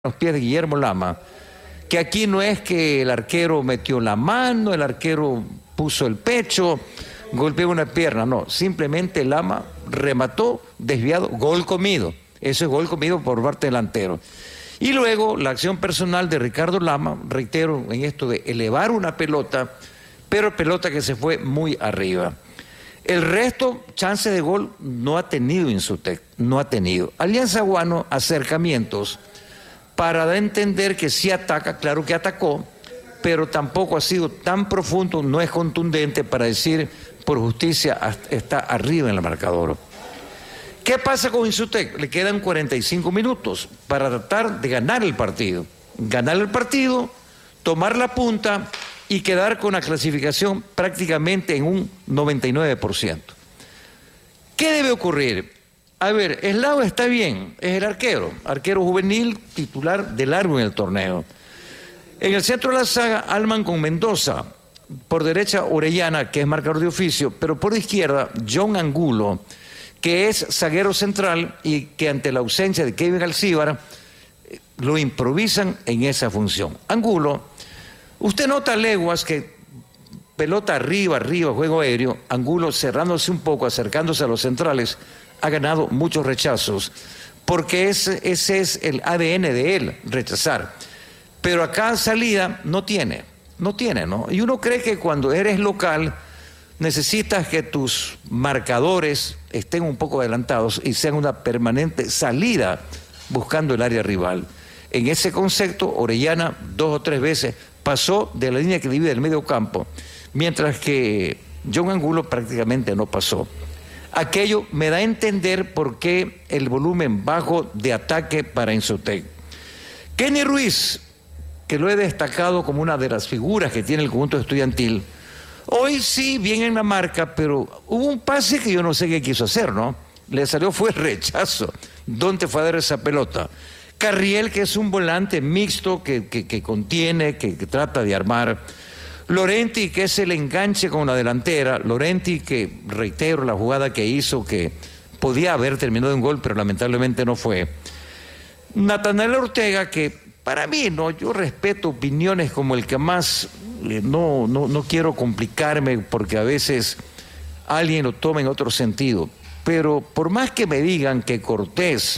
los pies de Guillermo Lama, que aquí no es que el arquero metió la mano, el arquero puso el pecho, golpeó una pierna, no, simplemente Lama remató, desviado, gol comido. Eso es gol comido por parte delantero. Y luego la acción personal de Ricardo Lama, reitero en esto de elevar una pelota, pero pelota que se fue muy arriba. El resto, chance de gol, no ha tenido Insutec, no ha tenido. Alianza Guano, acercamientos para dar a entender que sí ataca, claro que atacó, pero tampoco ha sido tan profundo, no es contundente para decir por justicia está arriba en el marcador. ¿Qué pasa con Insutec? Le quedan 45 minutos para tratar de ganar el partido. Ganar el partido, tomar la punta y quedar con la clasificación prácticamente en un 99%. ¿Qué debe ocurrir? A ver, Eslao está bien, es el arquero juvenil titular de largo en el torneo. En el centro de la saga, Alman con Mendoza, por derecha Orellana, que es marcador de oficio, pero por izquierda, John Angulo, que es zaguero central y que ante la ausencia de Kevin Alcíbar, lo improvisan en esa función. Angulo, usted nota a leguas que pelota arriba, juego aéreo, Angulo cerrándose un poco, acercándose a los centrales, ha ganado muchos rechazos, porque ese es el ADN de él, rechazar. Pero acá salida no tiene, ¿no? Y uno cree que cuando eres local necesitas que tus marcadores estén un poco adelantados y sean una permanente salida buscando el área rival. En ese concepto, Orellana 2 o 3 veces pasó de la línea que divide el medio campo, mientras que John Angulo prácticamente no pasó. Aquello me da a entender por qué el volumen bajo de ataque para Insutec. Kenny Ruiz, que lo he destacado como una de las figuras que tiene el conjunto estudiantil, hoy sí, bien en la marca, pero hubo un pase que yo no sé qué quiso hacer, ¿no? Le salió, fue rechazo. ¿Dónde fue a dar esa pelota? Carriel, que es un volante mixto que contiene, que trata de armar. Lorenti, que es el enganche con la delantera. Lorenti, que reitero la jugada que hizo, que podía haber terminado en gol, pero lamentablemente no fue. Natanael Ortega, que para mí, no, yo respeto opiniones como el que más, no quiero complicarme porque a veces alguien lo toma en otro sentido, pero por más que me digan que Cortés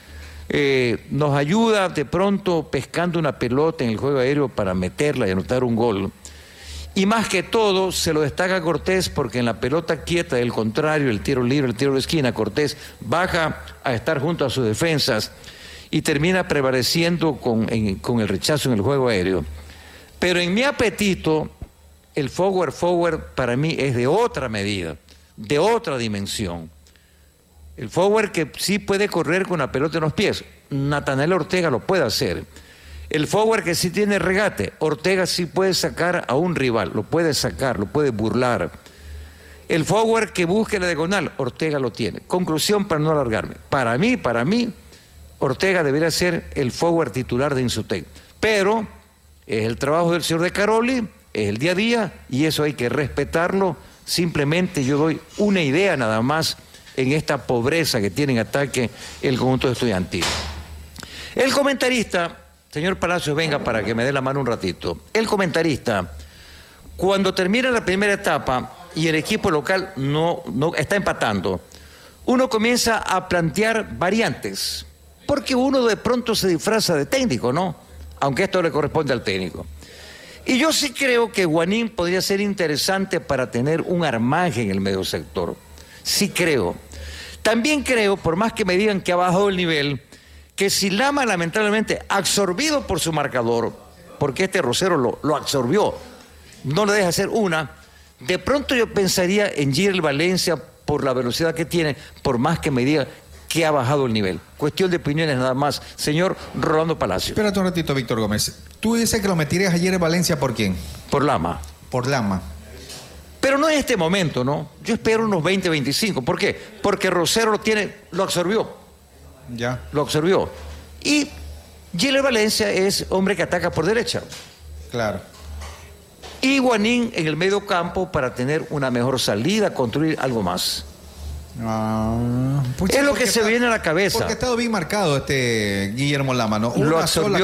nos ayuda de pronto pescando una pelota en el juego aéreo para meterla y anotar un gol, y más que todo se lo destaca Cortés porque en la pelota quieta, del contrario, el tiro libre, el tiro de esquina, Cortés baja a estar junto a sus defensas y termina prevaleciendo con el rechazo en el juego aéreo. Pero en mi apetito, el forward para mí es de otra medida, de otra dimensión. El forward que sí puede correr con la pelota en los pies, Natanael Ortega lo puede hacer. El forward que sí tiene regate, Ortega sí puede sacar a un rival, lo puede sacar, lo puede burlar. El forward que busque la diagonal, Ortega lo tiene. Conclusión para no alargarme. Para mí, Ortega debería ser el forward titular de Insutec. Pero es el trabajo del señor De Caroli, es el día a día y eso hay que respetarlo. Simplemente yo doy una idea nada más en esta pobreza que tiene en ataque el conjunto estudiantil. El comentarista, señor Palacios, venga para que me dé la mano un ratito. El comentarista, cuando termina la primera etapa y el equipo local no está empatando, uno comienza a plantear variantes, porque uno de pronto se disfraza de técnico, ¿no? Aunque esto le corresponde al técnico. Y yo sí creo que Guanín podría ser interesante para tener un armaje en el medio sector. Sí creo. También creo, por más que me digan que ha bajado el nivel, que si Lama lamentablemente absorbido por su marcador, porque este Rosero lo absorbió, no le deja hacer una, de pronto yo pensaría en Gil Valencia por la velocidad que tiene, por más que me diga que ha bajado el nivel. Cuestión de opiniones nada más. Señor Rolando Palacio. Espérate un ratito, Víctor Gómez. Tú dices que lo meterías ayer en Valencia, ¿por quién? Por Lama. Por Lama. Pero no en este momento, ¿no? Yo espero unos 20, 25. ¿Por qué? Porque Rosero lo absorbió. Ya. Lo absorbió. Y Gil Valencia es hombre que ataca por derecha. Claro. Y Guanín en el medio campo para tener una mejor salida, construir algo más. Pucha, Es lo porque que se viene a la cabeza. Porque ha estado bien marcado Guillermo Lama, ¿no? Lo Una sola absorbió